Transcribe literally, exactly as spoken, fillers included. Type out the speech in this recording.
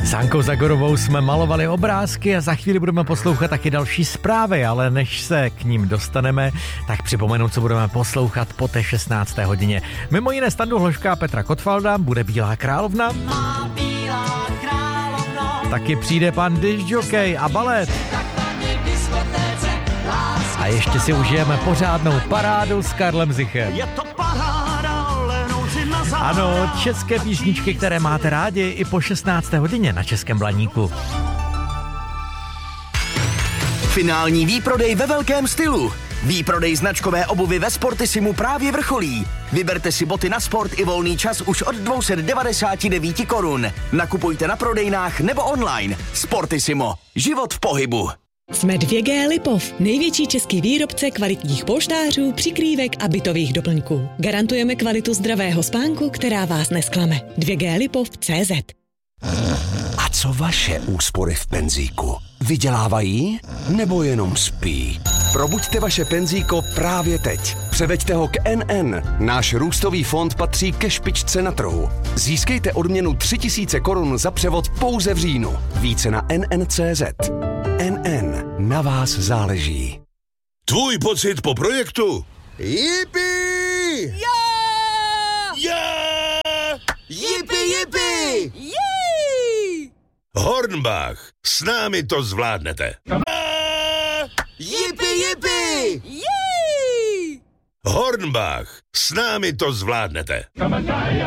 S Ankou Zagorovou jsme malovali obrázky a za chvíli budeme poslouchat taky další zprávy, ale než se k ním dostaneme, tak připomenu, co budeme poslouchat po té šestnácté hodině. Mimo jiné Standu Hložka a Petra Kotvalda, bude Bílá královna. Bílá královno. Taky přijde pan discjockey a balet. A ještě si užijeme pořádnou parádu s Karlem Zichem. Je to paráda, ano, české písničky, které máte rádi i po šestnácté hodině na Českém Blaníku. Finální výprodej ve velkém stylu. Výprodej značkové obuvy ve Sportissimu právě vrcholí. Vyberte si boty na sport i volný čas už od dvě stě devadesát devět korun. Nakupujte na prodejnách nebo online. Sportissimo. Život v pohybu. Jsme dvě gé Lipov, největší český výrobce kvalitních polštářů, přikrývek a bytových doplňků. Garantujeme kvalitu zdravého spánku, která vás nesklame. dvě gé Lipov tečka cé zet. A co vaše úspory v penzíku? Vydělávají nebo jenom spí? Probuďte vaše penzíko právě teď. Převeďte ho k N N. Náš růstový fond patří ke špičce na trhu. Získejte odměnu tři tisíce korun za převod pouze v říjnu. Více na N N tečka cé zet. N N. Na vás záleží. Tvůj pocit po projektu? Yippie! Yeah! Yeah! Yippie, yippie! Yay! Hornbach, s námi to zvládnete. Yippie, yippie! Yay! Hornbach, s námi to zvládnete.